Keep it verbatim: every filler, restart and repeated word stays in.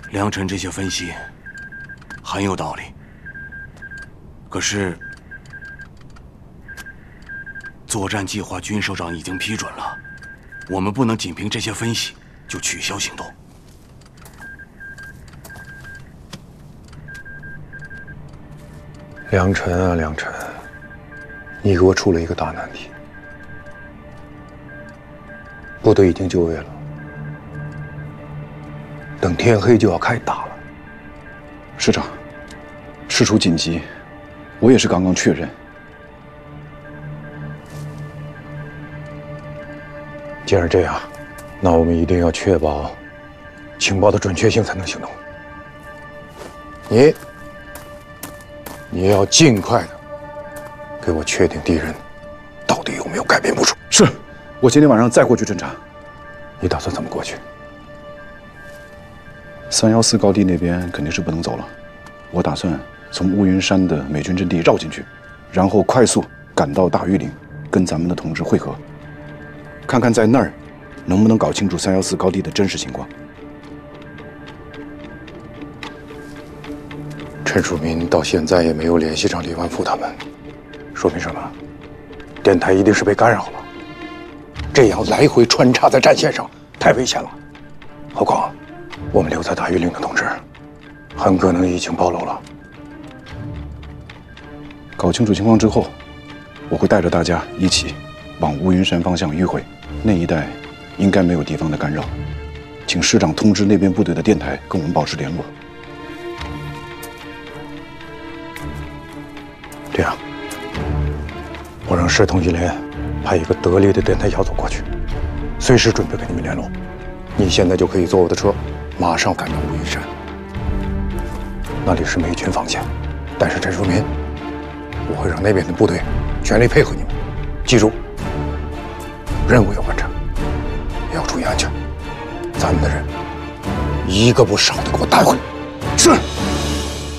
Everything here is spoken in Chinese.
梁晨这些分析很有道理，可是作战计划军首长已经批准了，我们不能仅凭这些分析就取消行动。 梁晨啊，梁晨，你给我出了一个大难题。部队已经就位了，等天黑就要开打了。 师长，事出紧急，我也是刚刚确认。 既然这样，那我们一定要确保情报的准确性才能行动。你，你要尽快的给我确定敌人到底有没有改变部署。 是，我今天晚上再过去侦查。 你打算怎么过去？ 三幺四高地那边肯定是不能走了，我打算从乌云山的美军阵地绕进去，然后快速赶到大峪岭，跟咱们的同志会合，看看在那儿能不能搞清楚三幺四高地的真实情况。 陈树民到现在也没有联系上李万福他们，说明什么？电台一定是被干扰了。这样来回穿插在战线上，太危险了。何况我们留在大峪岭的同志，很可能已经暴露了。 搞清楚情况之后，我会带着大家一起往乌云山方向迂回，那一带应该没有敌方的干扰，请师长通知那边部队的电台跟我们保持联络。 这样，我让师统一连派一个得力的电台小组过去，随时准备跟你们联络。你现在就可以坐我的车，马上赶到乌云山。那里是美军防线，但是陈树民，我会让那边的部队全力配合你们。记住，任务要完成，也要注意安全。咱们的人一个不少的给我带回来。 是。